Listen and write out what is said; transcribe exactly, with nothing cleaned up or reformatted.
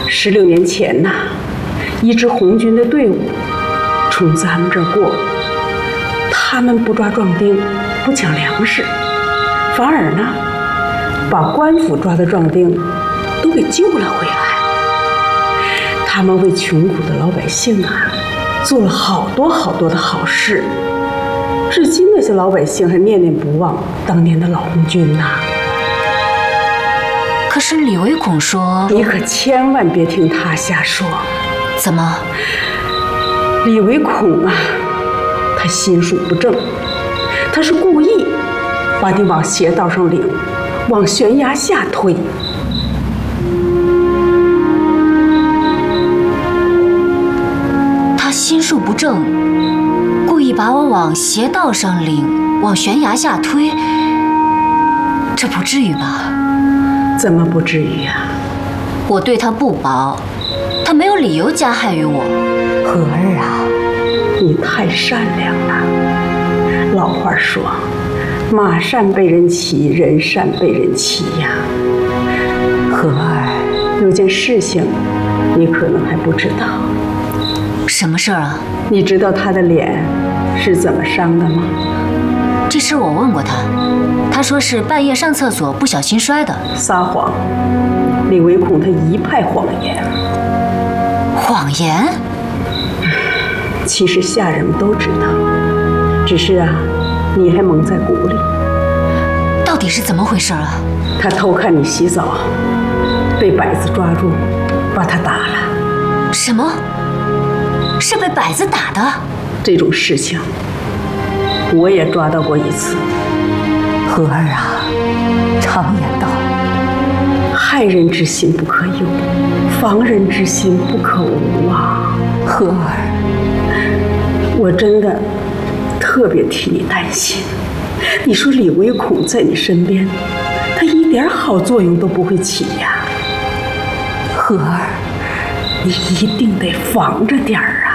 十六年前呐，一支红军的队伍从咱们这儿过，他们不抓壮丁，不抢粮食，反而呢，把官府抓的壮丁都给救了回来。他们为穷苦的老百姓啊，做了好多好多的好事，至今那些老百姓还念念不忘当年的老红军呐。 可是李维孔说， 你可千万别听他瞎说。 怎么？ 李维孔啊，他心术不正，他是故意把你往邪道上领，往悬崖下推。 他心术不正，故意把我往邪道上领，往悬崖下推，这不至于吧？ 怎么不至于啊？ 我对他不薄，他没有理由加害于我。 荷儿啊，你太善良了。老话说，马善被人骑，人善被人欺呀。荷儿，有件事情你可能还不知道。 什么事儿啊？ 你知道他的脸是怎么伤的吗？ 这事我问过他，他说是半夜上厕所不小心摔的。 撒谎！李维孔他一派谎言。 谎言？ 其实下人们都知道，只是啊，你还蒙在鼓里。 到底是怎么回事啊？ 他偷看你洗澡，被摆子抓住，把他打了。 什么？是被摆子打的？ 这种事情我也抓到过一次。荷儿啊，常言道，害人之心不可有，防人之心不可无啊。荷儿，我真的特别替你担心。你说李维孔在你身边，他一点好作用都不会起呀。荷儿，你一定得防着点儿啊。